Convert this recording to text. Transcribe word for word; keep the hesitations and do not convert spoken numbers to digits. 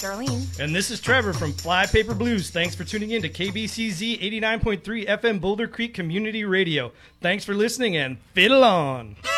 Darlene. And this is Trevor from Flypaper Blues. Thanks for tuning in to K B C Z eighty-nine point three F M Boulder Creek Community Radio. Thanks for listening and fiddle on.